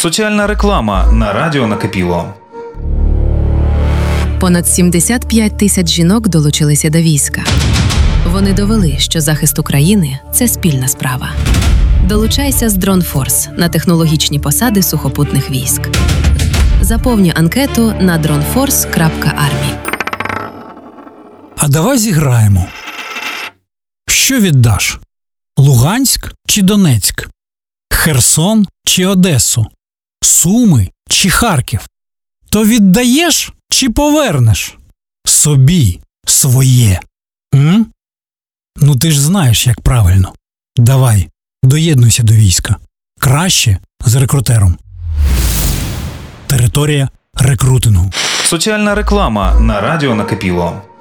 Соціальна реклама на радіо Накипіло. Понад 75 тисяч жінок долучилися до війська. Вони довели, що захист України – це спільна справа. Долучайся з DroneForce на технологічні посади сухопутних військ. Заповнюй анкету на droneforce.army. А давай зіграємо. Що віддаш? Луганськ чи Донецьк? Херсон чи Одесу? Суми чи Харків? То віддаєш чи повернеш? Собі своє. М? Ну ти ж знаєш, як правильно. Давай, доєднуйся до війська. Краще з рекрутером. Територія рекрутингу. Соціальна реклама на радіо Накипіло.